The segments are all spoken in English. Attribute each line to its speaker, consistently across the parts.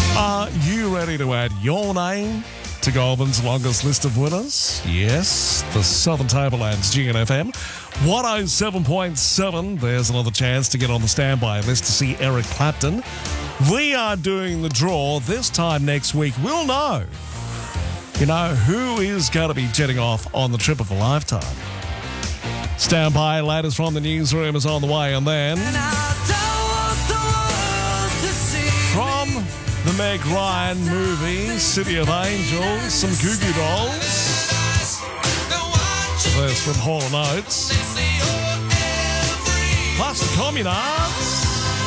Speaker 1: Are you ready to add your name to Goulburn's longest list of winners? Yes, the Southern Tablelands GNFM 107.7. There's another chance to get on the standby list to see Eric Clapton. We are doing the draw this time next week. We'll know, who is going to be jetting off on the trip of a lifetime. Standby, latest from the newsroom is on the way, and then from the Meg Ryan movie, City of Angels, some Goo Goo Dolls. There's from Hall & Oates. Plus the Communards.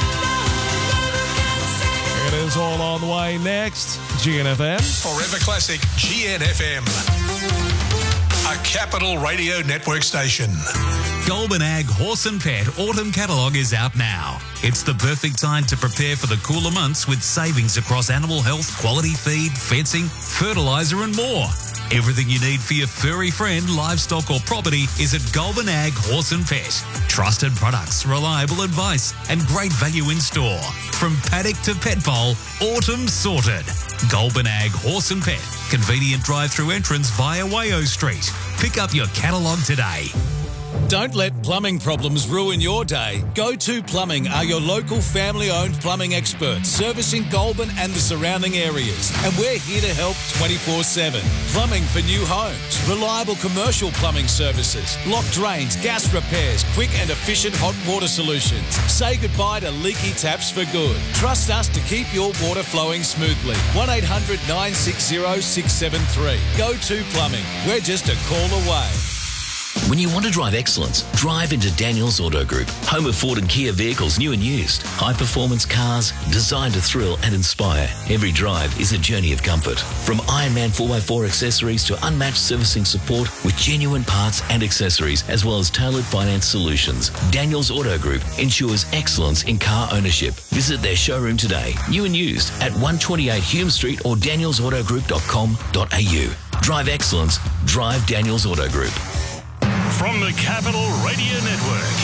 Speaker 1: It is all on the way next. GNFM.
Speaker 2: Forever Classic GNFM. A Capital Radio Network station.
Speaker 3: Goulburn Ag Horse and Pet Autumn Catalogue is out now. It's the perfect time to prepare for the cooler months with savings across animal health, quality feed, fencing, fertiliser and more. Everything you need for your furry friend, livestock or property is at Goulburn Ag Horse and Pet. Trusted products, reliable advice and great value in store. From paddock to pet bowl, autumn sorted. Goulburn Ag Horse and Pet. Convenient drive-through entrance via Wayo Street. Pick up your catalogue today.
Speaker 4: Don't let plumbing problems ruin your day. Go2 Plumbing are your local family-owned plumbing experts, servicing Goulburn and the surrounding areas. And we're here to help 24/7. Plumbing for new homes, reliable commercial plumbing services, block drains, gas repairs, quick and efficient hot water solutions. Say goodbye to leaky taps for good. Trust us to keep your water flowing smoothly. 1800 960 673. Go2 Plumbing. We're just a call away.
Speaker 5: When you want to drive excellence, drive into Daniels Auto Group. Home of Ford and Kia vehicles, new and used. High-performance cars designed to thrill and inspire. Every drive is a journey of comfort. From Ironman 4x4 accessories to unmatched servicing support with genuine parts and accessories, as well as tailored finance solutions. Daniels Auto Group ensures excellence in car ownership. Visit their showroom today, new and used, at 128 Hume Street or danielsautogroup.com.au. Drive excellence. Drive Daniels Auto Group.
Speaker 6: From the Capital Radio Network.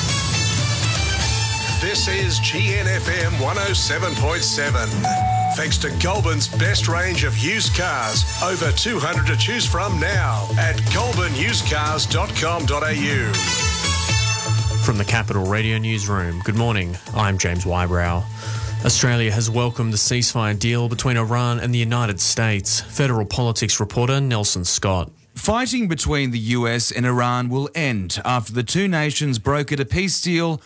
Speaker 2: This is GNFM 107.7. Thanks to Goulburn's best range of used cars. Over 200 to choose from now at goulburnusedcars.com.au.
Speaker 7: From the Capital Radio Newsroom, good morning. I'm James Wybrow. Australia has welcomed the ceasefire deal between Iran and the United States. Federal politics reporter Nelson Scott.
Speaker 8: Fighting between the US and Iran will end after the two nations brokered a peace deal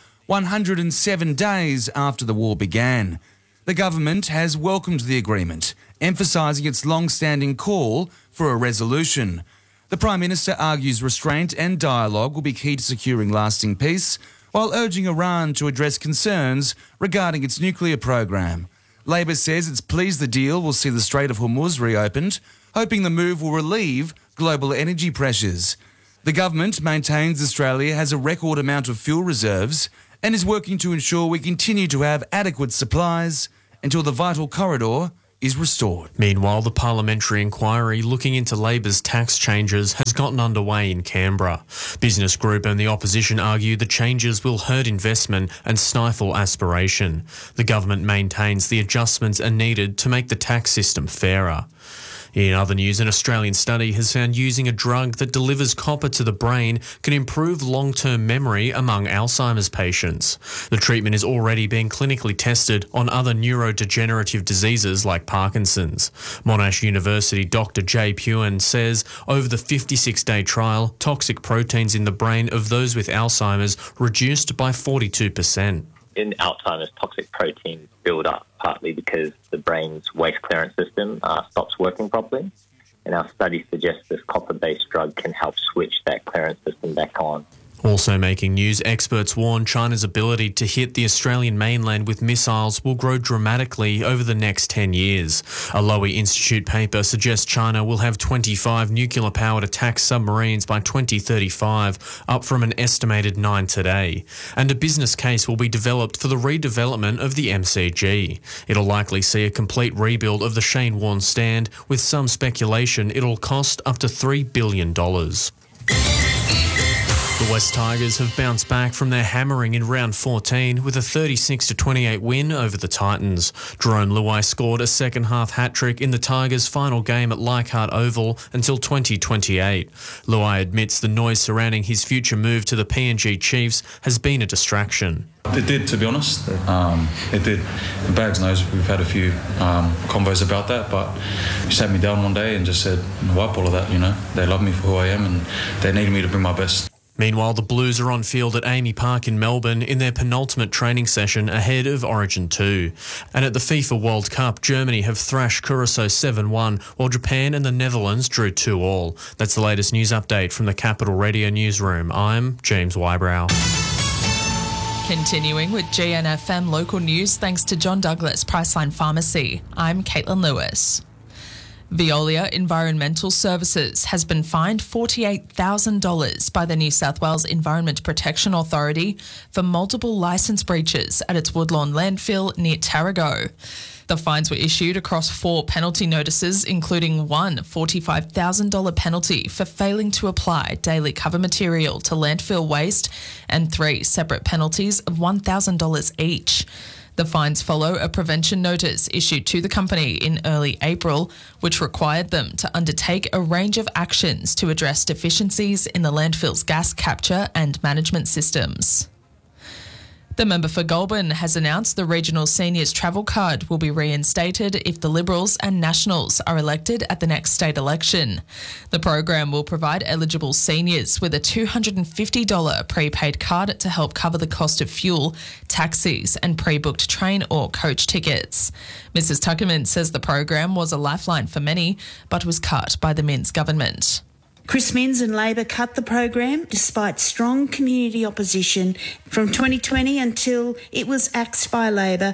Speaker 8: 107 days after the war began. The government has welcomed the agreement, emphasising its long-standing call for a resolution. The Prime Minister argues restraint and dialogue will be key to securing lasting peace, while urging Iran to address concerns regarding its nuclear program. Labor says it's pleased the deal will see the Strait of Hormuz reopened, hoping the move will relieve global energy pressures. The government maintains Australia has a record amount of fuel reserves and is working to ensure we continue to have adequate supplies until the vital corridor is restored.
Speaker 7: Meanwhile, the parliamentary inquiry looking into Labor's tax changes has gotten underway in Canberra. Business Group and the opposition argue the changes will hurt investment and stifle aspiration. The government maintains the adjustments are needed to make the tax system fairer. In other news, an Australian study has found using a drug that delivers copper to the brain can improve long-term memory among Alzheimer's patients. The treatment is already being clinically tested on other neurodegenerative diseases like Parkinson's. Monash University Dr. Jay Puen says over the 56-day trial, toxic proteins in the brain of those with Alzheimer's reduced by 42%.
Speaker 9: In Alzheimer's, toxic proteins build up partly because the brain's waste clearance system stops working properly. And our study suggests this copper-based drug can help switch that clearance system back on.
Speaker 7: Also making news, experts warn China's ability to hit the Australian mainland with missiles will grow dramatically over the next 10 years. A Lowy Institute paper suggests China will have 25 nuclear-powered attack submarines by 2035, up from an estimated 9 today. And a business case will be developed for the redevelopment of the MCG. It'll likely see a complete rebuild of the Shane Warne stand, with some speculation it'll cost up to $3 billion. The West Tigers have bounced back from their hammering in round 14 with a 36-28 win over the Titans. Jerome Luai scored a second-half hat-trick in the Tigers' final game at Leichhardt Oval until 2028. Luai admits the noise surrounding his future move to the PNG Chiefs has been a distraction.
Speaker 10: It did, to be honest. It did. And Bags knows we've had a few convos about that, but he sat me down one day and just said, wipe all of that, They love me for who I am and they need me to bring my best.
Speaker 7: Meanwhile, the Blues are on field at Amy Park in Melbourne in their penultimate training session ahead of Origin 2. And at the FIFA World Cup, Germany have thrashed Curacao 7-1, while Japan and the Netherlands drew 2-2. That's the latest news update from the Capital Radio Newsroom. I'm James Wybrow.
Speaker 11: Continuing with GNFM local news thanks to John Douglas Priceline Pharmacy. I'm Caitlin Lewis. Veolia Environmental Services has been fined $48,000 by the New South Wales Environment Protection Authority for multiple licence breaches at its Woodlawn landfill near Tarago. The fines were issued across 4 penalty notices, including one $45,000 penalty for failing to apply daily cover material to landfill waste and 3 separate penalties of $1,000 each. The fines follow a prevention notice issued to the company in early April, which required them to undertake a range of actions to address deficiencies in the landfill's gas capture and management systems. The member for Goulburn has announced the regional seniors travel card will be reinstated if the Liberals and Nationals are elected at the next state election. The program will provide eligible seniors with a $250 prepaid card to help cover the cost of fuel, taxis and pre-booked train or coach tickets. Mrs Tuckerman says the program was a lifeline for many, but was cut by the Minns government.
Speaker 12: Chris Minns and Labor cut the program despite strong community opposition. From 2020 until it was axed by Labor,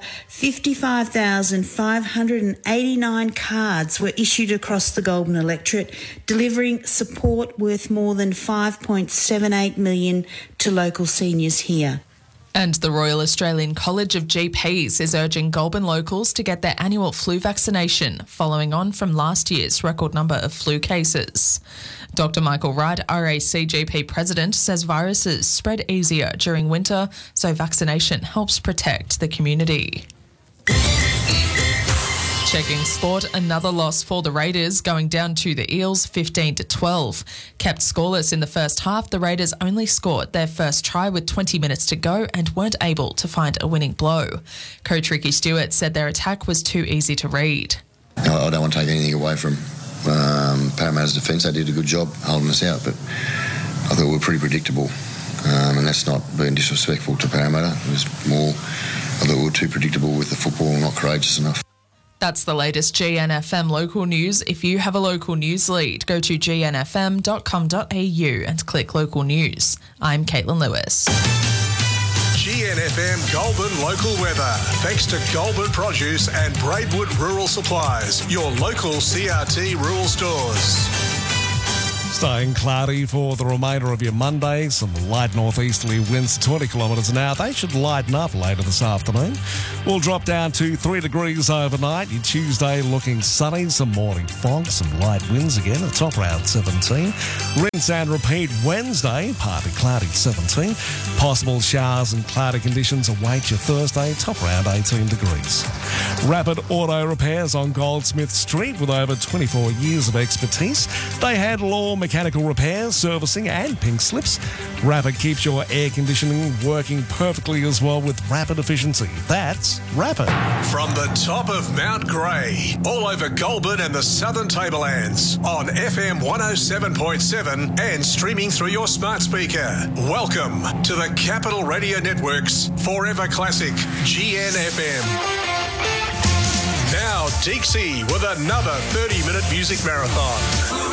Speaker 12: 55,589 cards were issued across the Goulburn electorate, delivering support worth more than $5.78 million to local seniors here.
Speaker 11: And the Royal Australian College of GPs is urging Goulburn locals to get their annual flu vaccination, following on from last year's record number of flu cases. Dr Michael Wright, RAC GP President, says viruses spread easier during winter, so vaccination helps protect the community. Checking sport, another loss for the Raiders, going down to the Eels 15-12. Kept scoreless in the first half, the Raiders only scored their first try with 20 minutes to go and weren't able to find a winning blow. Coach Ricky Stewart said their attack was too easy to read.
Speaker 13: I don't want to take anything away from Parramatta's defence. They did a good job holding us out, but I thought we were pretty predictable. And that's not being disrespectful to Parramatta. It was more, I thought we were too predictable with the football, not courageous enough.
Speaker 11: That's the latest GNFM local news. If you have a local news lead, go to gnfm.com.au and click local news. I'm Caitlin Lewis.
Speaker 2: GNFM Goulburn local weather. Thanks to Goulburn Produce and Braidwood Rural Supplies, your local CRT rural stores.
Speaker 1: Staying cloudy for the remainder of your Monday. Some light northeasterly winds, 20 kilometres an hour. They should lighten up later this afternoon. We'll drop down to 3 degrees overnight. Your Tuesday looking sunny, some morning fog, some light winds again. The top around 17. Rinse and repeat Wednesday, partly cloudy 17. Possible showers and cloudy conditions await you Thursday, top around 18 degrees. Rapid Auto Repairs on Goldsmith Street with over 24 years of expertise. They handle all mechanical repairs, servicing and pink slips. Rapid keeps your air conditioning working perfectly as well with rapid efficiency. That's Rapid.
Speaker 2: From the top of Mount Grey, all over Goulburn and the Southern Tablelands, on FM 107.7 and streaming through your smart speaker. Welcome to the Capital Radio Network's Forever Classic GNFM. Now Dixie with another 30-minute music marathon.